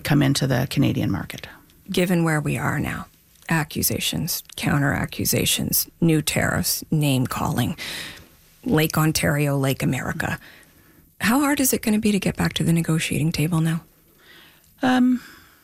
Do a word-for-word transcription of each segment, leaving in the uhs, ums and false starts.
come into the Canadian market. Given where we are now, accusations, counter-accusations, new tariffs, name-calling, Lake Ontario, Lake America, how hard is it going to be to get back to the negotiating table now? Um,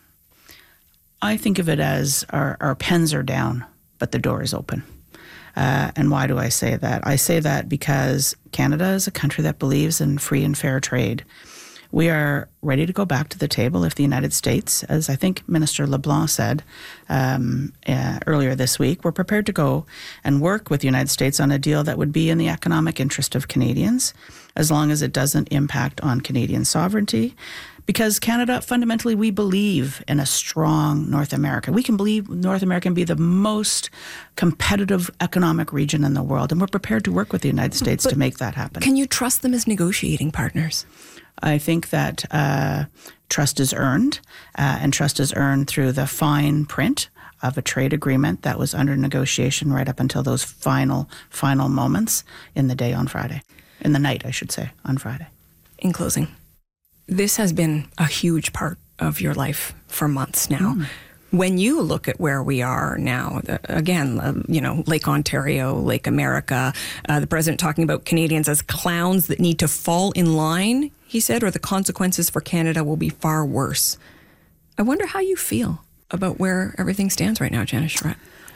I think of it as our, our pens are down, but the door is open. Uh, and why do I say that? I say that because Canada is a country that believes in free and fair trade. We are ready to go back to the table if the United States, as I think Minister LeBlanc said um, uh, earlier this week, we're prepared to go and work with the United States on a deal that would be in the economic interest of Canadians, as long as it doesn't impact on Canadian sovereignty. Because Canada, fundamentally, we believe in a strong North America. We can believe North America can be the most competitive economic region in the world, and we're prepared to work with the United States But to make that happen. Can you trust them as negotiating partners? I think that uh, trust is earned, uh, and trust is earned through the fine print of a trade agreement that was under negotiation right up until those final, final moments in the day on Friday. In the night, I should say, on Friday. In closing, this has been a huge part of your life for months now. Mm. When you look at where we are now, the, again, uh, you know, Lake Ontario, Lake America, uh, the president talking about Canadians as clowns that need to fall in line, he said, or the consequences for Canada will be far worse. I wonder how you feel about where everything stands right now, Janice Charette.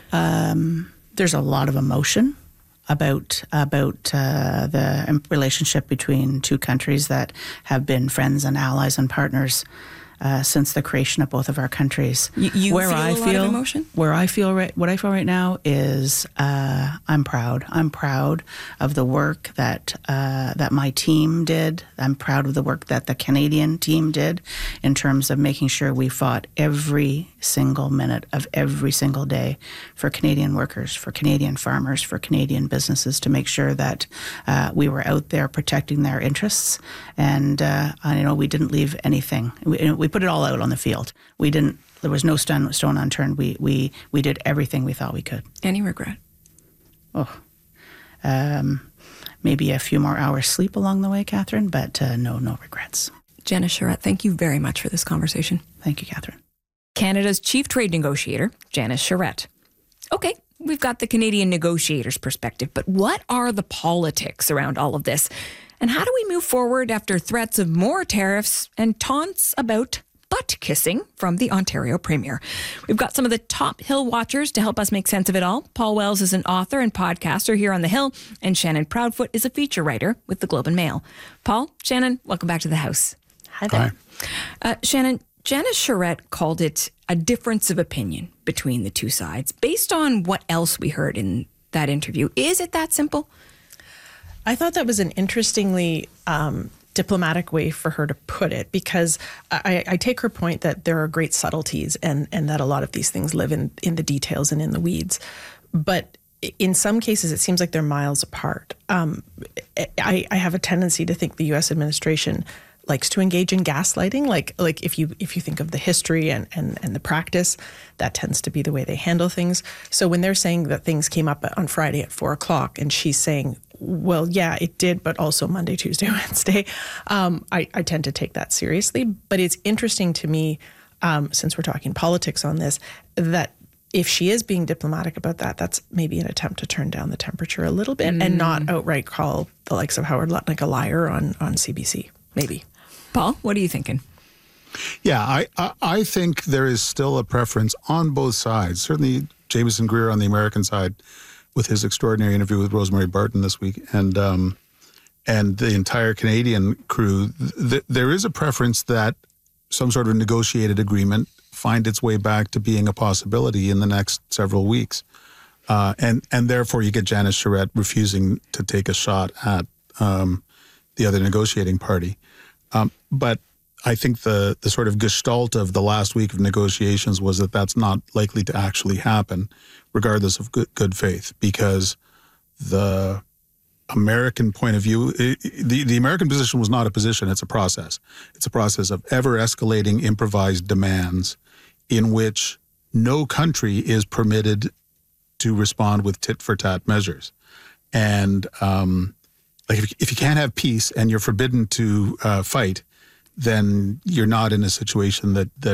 Um, there's a lot of emotion about about uh, the relationship between two countries that have been friends and allies and partners uh, since the creation of both of our countries. You, you where feel I a feel, lot of emotion? Where I feel right, what I feel right now is uh, I'm proud. I'm proud of the work that uh, that my team did. I'm proud of the work that the Canadian team did in terms of making sure we fought every single minute of every single day for Canadian workers, for Canadian farmers, for Canadian businesses, to make sure that uh, we were out there protecting their interests. And uh, I know we didn't leave anything. We, we put it all out on the field. We didn't. There was no stone, stone unturned. We we we did everything we thought we could. Any regret? Oh, um, maybe a few more hours sleep along the way, Catherine. But uh, no, no regrets. Janice Charette, thank you very much for this conversation. Thank you, Catherine. Canada's chief trade negotiator, Janice Charette. Okay, we've got the Canadian negotiator's perspective, but what are the politics around all of this? And how do we move forward after threats of more tariffs and taunts about butt kissing from the Ontario Premier? We've got some of the top Hill watchers to help us make sense of it all. Paul Wells is an author and podcaster here on the Hill, and Shannon Proudfoot is a feature writer with the Globe and Mail. Paul, Shannon, welcome back to the House. Hi there. Hi. Uh, Shannon, Janice Charette called it a difference of opinion between the two sides. Based on what else we heard in that interview, is it that simple? I thought that was an interestingly um, diplomatic way for her to put it, because I, I take her point that there are great subtleties and, and that a lot of these things live in, in the details and in the weeds. But in some cases, it seems like they're miles apart. Um, I, I have a tendency to think the U S administration likes to engage in gaslighting. Like like if you if you think of the history and, and, and the practice, that tends to be the way they handle things. So when they're saying that things came up on Friday at four o'clock and she's saying, well, yeah, it did, but also Monday, Tuesday, Wednesday, um, I, I tend to take that seriously. But it's interesting to me, um, since we're talking politics on this, that if she is being diplomatic about that, that's maybe an attempt to turn down the temperature a little bit mm. and not outright call the likes of Howard Lutnick a liar on, on C B C, maybe. Paul, what are you thinking? Yeah, I, I, I think there is still a preference on both sides. Certainly Jameson Greer on the American side with his extraordinary interview with Rosemary Barton this week, and um, and the entire Canadian crew, th- there is a preference that some sort of negotiated agreement find its way back to being a possibility in the next several weeks. Uh, and, and therefore you get Janice Charette refusing to take a shot at um, the other negotiating party. Um, but I think the the sort of gestalt of the last week of negotiations was that that's not likely to actually happen, regardless of good, good faith, because the American point of view, it, the, the American position was not a position, it's a process. It's a process of ever-escalating improvised demands in which no country is permitted to respond with tit-for-tat measures. And um, like if, if you can't have peace and you're forbidden to uh, fight, then you're not in a situation that, that